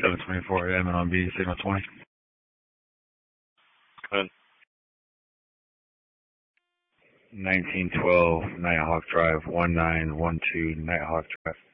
724 Edmond on B, signal 20. Go ahead. 1912 Nighthawk Drive, 1912 Nighthawk Drive.